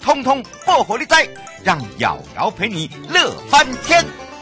通通报给你知，让瑶瑶陪你乐翻天。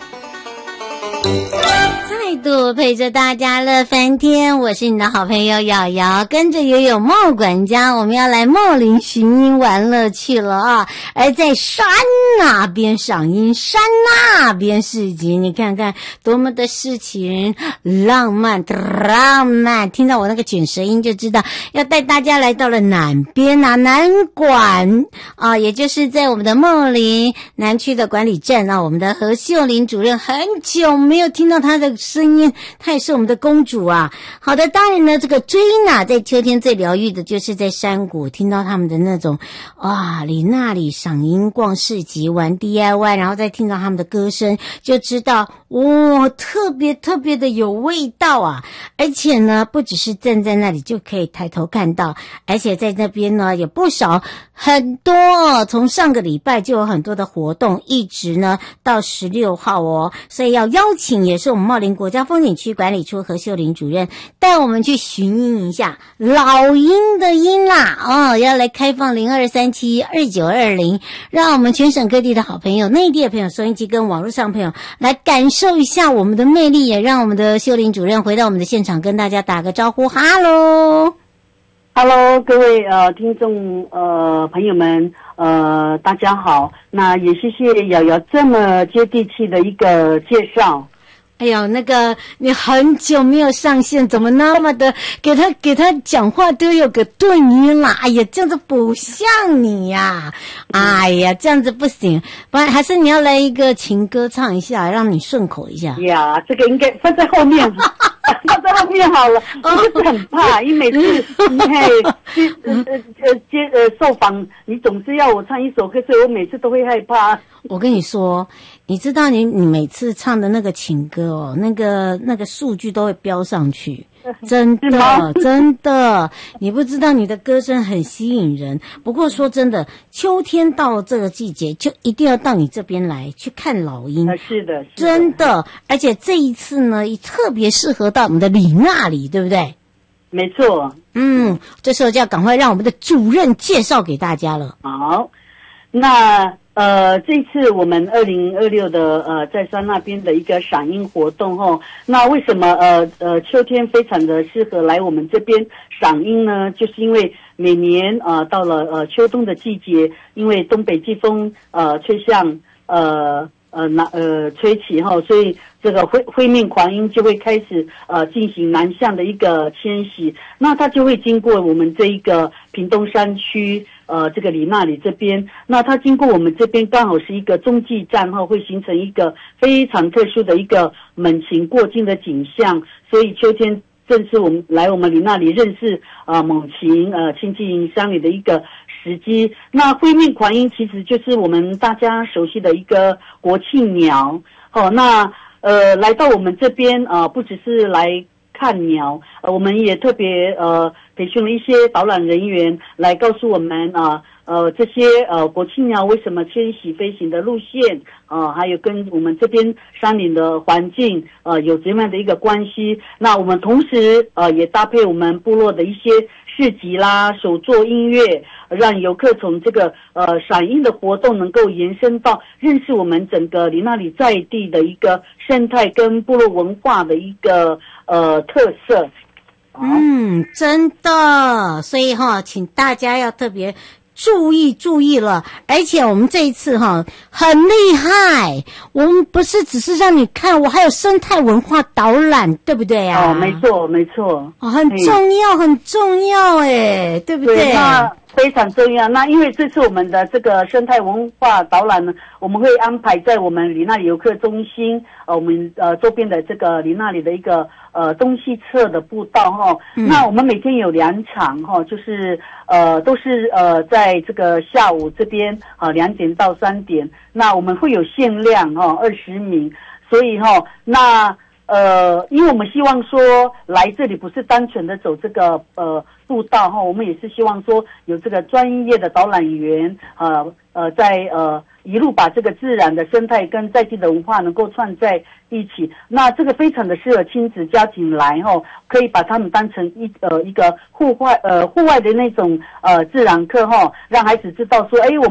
再度陪着大家乐翻天，我是你的好朋友瑶瑶，跟着悠悠茂管家，我们要来茂林寻音玩乐去了啊！而在山那边赏樱，山那边市集，你看看多么的诗情浪漫，听到我那个卷舌音就知道要带大家来到了南边啊，南管啊，也就是在我们的茂林南区的管理站啊，我们的何秀玲主任很久没有听到她的声音，她也是我们的公主啊。好的，当然呢，这个追娜在秋天最疗愈的就是在山谷听到他们的那种里那里赏樱逛市集玩 DIY， 然后再听到他们的歌声，就知道特别特别的有味道啊。而且呢，不只是站在那里就可以抬头看到，而且在那边呢也不少很多，从上个礼拜就有很多的活动，一直呢到16号哦，所以要邀请也是我们茂林国家风景区管理处何秀玲主任带我们去寻音一下老鹰的鹰啦要来开放02372920，让我们全省各地的好朋友、内地的朋友、收音机跟网络上朋友来感受一下我们的魅力，也让我们的秀玲主任回到我们的现场跟大家打个招呼。 Hello， 各位听众朋友们大家好，那也谢谢瑶瑶这么接地气的一个介绍。 哎呦，那个你很久没有上线，怎么那么的给他讲话都有个顿音啦？哎呀，这样子不像你呀！哎呀，这样子不行，不然还是你要来一个情歌唱一下，让你顺口一下。 呀，这个应该放在后面，放在后面好了。我就是很怕，因为每次你受访，你总是要我唱一首歌，所以我每次都会害怕。 我跟你说，你知道你每次唱的那个情歌那个数据都会飙上去，真的，你不知道你的歌声很吸引人。不过说真的，秋天到了这个季节，就一定要到你这边来去看老鹰。 是的， 真的，而且这一次呢，特别适合到我们的里那里，对不对？ 没错。 这时候就要赶快让我们的主任介绍给大家了。 好，那这一次我们2026的在山那边的一个赏樱活动那为什么秋天非常的适合来我们这边赏樱呢？就是因为每年到了秋冬的季节，因为东北季风吹向吹起所以这个灰面狂鹰就会开始进行南向的一个迁徙，那它就会经过我们这一个屏东山区这个里那里这边，那它经过我们这边刚好是一个中继站会形成一个非常特殊的一个猛禽过境的景象，所以秋天正是我们来我们里那里认识猛禽亲近乡里的一个时机。那灰面狂鹰其实就是我们大家熟悉的一个国庆鸟那来到我们这边不只是来看鸟，我们也特别培训了一些导览人员来告诉我们这些国庆鸟为什么迁徙飞行的路线还有跟我们这边山林的环境有怎样的一个关系。那我们同时也搭配我们部落的一些市集啦、手作音乐，让游客从这个赏樱的活动能够延伸到认识我们整个里那里在地的一个生态跟部落文化的一个特色。 真的，所以请大家要特别注意了。而且我们这一次很厉害，我们不是只是让你看，我还有生态文化导览，对不对啊？ 没错很重要对不对？ 对，那非常重要。那因为这次我们的这个生态文化导览呢，我们会安排在我们里那里游客中心我们周边的这个里那里的一个东西侧的步道那我们每天有2场就是都是在这个下午这边2点到3点，那我们会有限量20名，所以那因为我们希望说来这里不是单纯的走这个步道我们也是希望说有这个专业的导览员在一路把这个自然的生态跟在地的文化能够串在一起，那这个非常的适合亲子家庭来可以把他们当成一个户外的那种自然课让孩子知道说我